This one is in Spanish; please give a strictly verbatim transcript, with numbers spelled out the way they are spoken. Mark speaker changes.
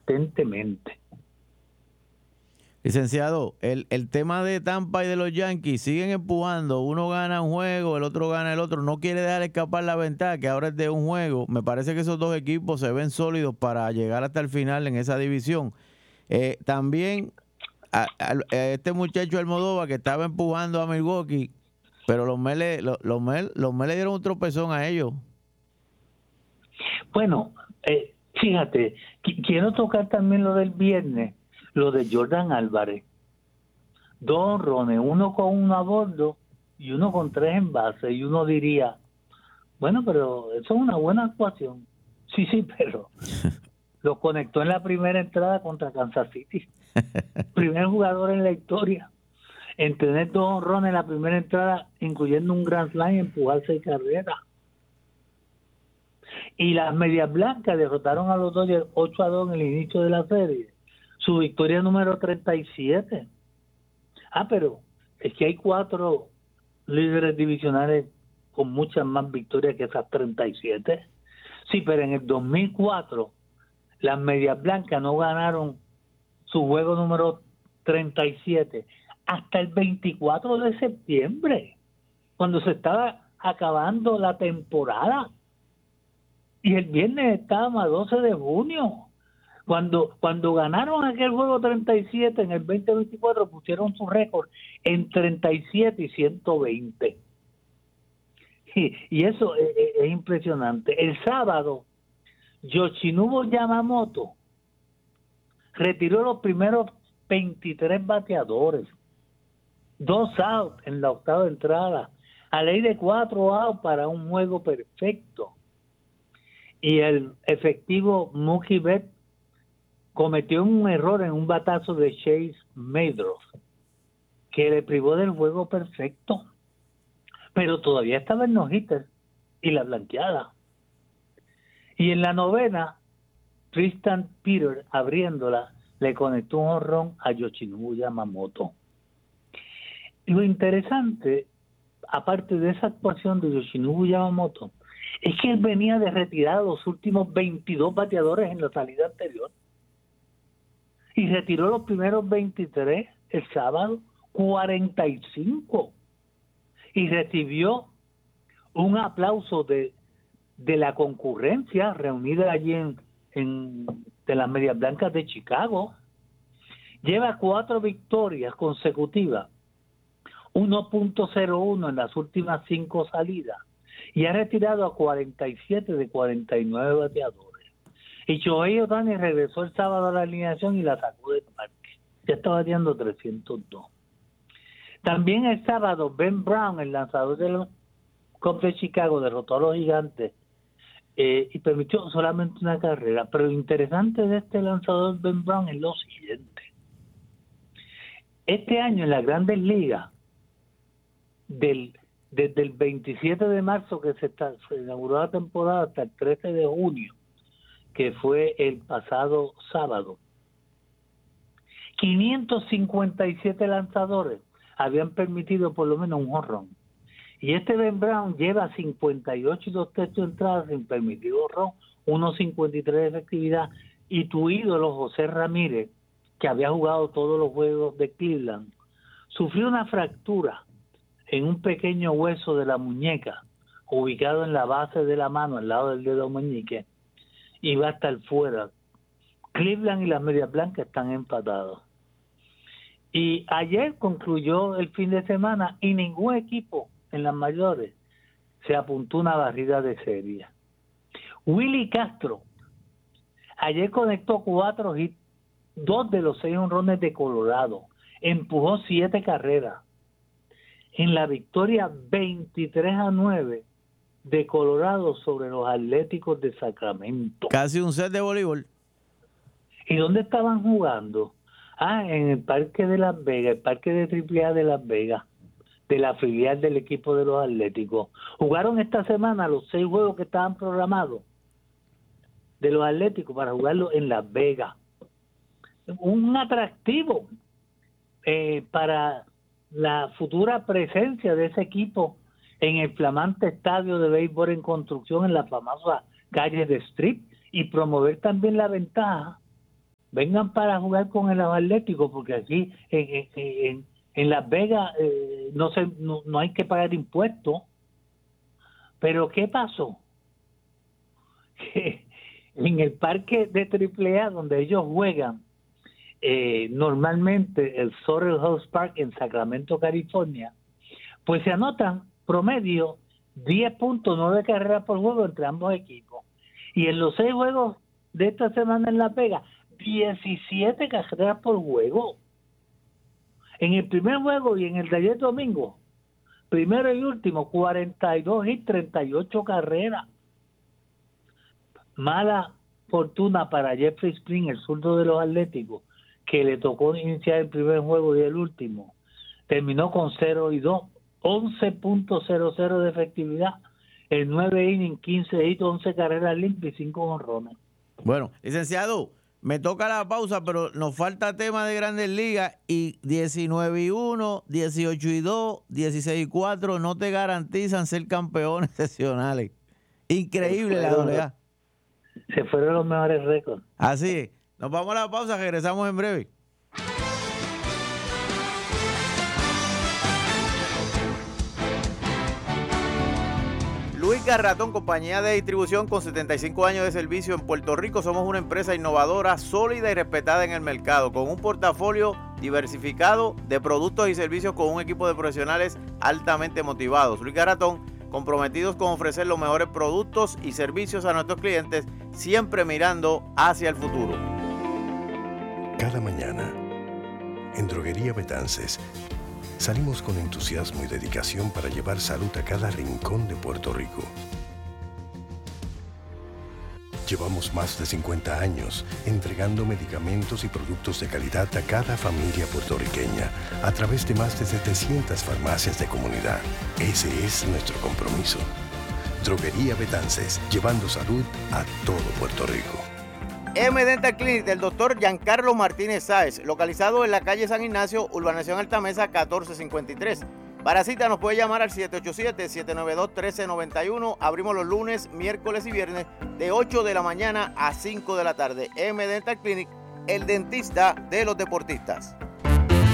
Speaker 1: consistentemente.
Speaker 2: Licenciado, el, el tema de Tampa y de los Yankees siguen empujando, uno gana un juego, el otro gana el otro, no quiere dejar escapar la ventaja que ahora es de un juego. Me parece que esos dos equipos se ven sólidos para llegar hasta el final en esa división. Eh, también a, a, a este muchacho Almodóvar que estaba empujando a Milwaukee, pero los Mets le, los, los Mets, los Mets le dieron un tropezón a ellos.
Speaker 1: Bueno, eh, fíjate, qu- quiero tocar también lo del viernes, lo de Jordan Álvarez. Dos honrones, uno con uno a bordo y uno con tres en base, y uno diría, bueno, pero eso es una buena actuación. Sí, sí, pero lo conectó en la primera entrada contra Kansas City. Primer jugador en la historia en tener dos honrones en la primera entrada, incluyendo un grand slam y empujar seis carreras. Y las Medias Blancas derrotaron a los Dodgers ocho a dos en el inicio de la serie. Su victoria número treinta y siete. Ah, pero es que hay cuatro líderes divisionales con muchas más victorias que esas treinta y siete. Sí, pero en el dos mil cuatro las Medias Blancas no ganaron su juego número treinta y siete hasta el veinticuatro de septiembre, cuando se estaba acabando la temporada. Y el viernes estábamos a doce de junio. Cuando, cuando ganaron aquel juego treinta y siete en el veinte veinticuatro, pusieron su récord en treinta y siete y ciento veinte. Y, y eso es, es impresionante. El sábado, Yoshinobu Yamamoto retiró los primeros veintitrés bateadores. Dos outs en la octava entrada. A ley de cuatro outs para un juego perfecto. Y el efectivo Mookie Betts cometió un error en un batazo de Chase Maedroff que le privó del juego perfecto, pero todavía estaba en no-hitter y la blanqueada. Y en la novena, Tristan Peter, abriéndola, le conectó un jonrón a Yoshinobu Yamamoto. Y lo interesante, aparte de esa actuación de Yoshinobu Yamamoto, es que él venía de retirar los últimos veintidós bateadores en la salida anterior. Y retiró los primeros veintitrés el sábado, cuarenta y cinco. Y recibió un aplauso de, de la concurrencia reunida allí en, en de las Medias Blancas de Chicago. Lleva cuatro victorias consecutivas, uno punto cero uno en las últimas cinco salidas, y ha retirado a cuarenta y siete de cuarenta y nueve bateadores. Y Shohei Ohtani regresó el sábado a la alineación y la sacó del parque. Ya está bateando trescientos dos. También el sábado, Ben Brown, el lanzador de los Cubs de Chicago, derrotó a los Gigantes eh, y permitió solamente una carrera. Pero lo interesante de este lanzador Ben Brown es lo siguiente. Este año en las Grandes Ligas, del, desde el veintisiete de marzo que se, está, se inauguró la temporada hasta el trece de junio, que fue el pasado sábado, quinientos cincuenta y siete lanzadores habían permitido por lo menos un jonrón. Y este Ben Brown lleva cincuenta y ocho y dos tercios entradas sin permitir jonrón, uno cincuenta y tres de efectividad, y tu ídolo José Ramírez, que había jugado todos los juegos de Cleveland, sufrió una fractura en un pequeño hueso de la muñeca, ubicado en la base de la mano, al lado del dedo meñique, y va a estar fuera. Cleveland y las Medias Blancas están empatados. Y ayer concluyó el fin de semana y ningún equipo en las mayores se apuntó una barrida de serie. Willy Castro ayer conectó cuatro hits, dos de los seis honrones de Colorado, empujó siete carreras en la victoria veintitrés a nueve de Colorado sobre los Atléticos de Sacramento.
Speaker 2: Casi un set de voleibol.
Speaker 1: ¿Y dónde estaban jugando? Ah, en el Parque de Las Vegas, el Parque de Triple A de Las Vegas, de la filial del equipo de los Atléticos. Jugaron esta semana los seis juegos que estaban programados de los Atléticos para jugarlos en Las Vegas. Un atractivo eh, para la futura presencia de ese equipo en el flamante estadio de béisbol en construcción en la famosa calle de Strip, y promover también la ventaja vengan para jugar con el Atlético, porque aquí en, en, en, en Las Vegas eh, no, se, no, no hay que pagar impuestos. Pero ¿qué pasó? Que en el parque de Triple A, donde ellos juegan, eh, normalmente el Sorrel House Park en Sacramento, California, pues se anotan promedio diez punto nueve carreras por juego entre ambos equipos. Y en los seis juegos de esta semana en Las Vegas, diecisiete carreras por juego. En el primer juego y en el de ayer domingo, primero y último, cuarenta y dos y treinta y ocho carreras. Mala fortuna para Jeffrey Springs, el zurdo de los Atléticos, que le tocó iniciar el primer juego y el último. Terminó con cero y dos, once punto cero cero de efectividad, el nueve innings, quince hits, once carreras limpias y cinco honrones.
Speaker 2: Bueno, licenciado, me toca la pausa, pero nos falta tema de Grandes Ligas y diecinueve y uno, dieciocho y dos, dieciséis y cuatro no te garantizan ser campeones seccionales. Increíble la doble A.
Speaker 1: Se fueron los mejores récords.
Speaker 2: Así es. Nos vamos a la pausa, regresamos en breve. Luis Garratón, compañía de distribución con setenta y cinco años de servicio en Puerto Rico. Somos una empresa innovadora, sólida y respetada en el mercado, con un portafolio diversificado de productos y servicios con un equipo de profesionales altamente motivados. Luis Garratón, comprometidos con ofrecer los mejores productos y servicios a nuestros clientes, siempre mirando hacia el futuro.
Speaker 3: Cada mañana, en Droguería Betances, salimos con entusiasmo y dedicación para llevar salud a cada rincón de Puerto Rico. Llevamos más de cincuenta años entregando medicamentos y productos de calidad a cada familia puertorriqueña a través de más de setecientas farmacias de comunidad. Ese es nuestro compromiso. Droguería Betances, llevando salud a todo Puerto Rico.
Speaker 2: M Dental Clinic del doctor Giancarlo Martínez Sáez, localizado en la calle San Ignacio, urbanización Altamesa catorce cincuenta y tres. Para cita nos puede llamar al siete ocho siete, siete nueve dos, uno tres nueve uno. Abrimos los lunes, miércoles y viernes de ocho de la mañana a cinco de la tarde. M Dental Clinic, el dentista de los deportistas.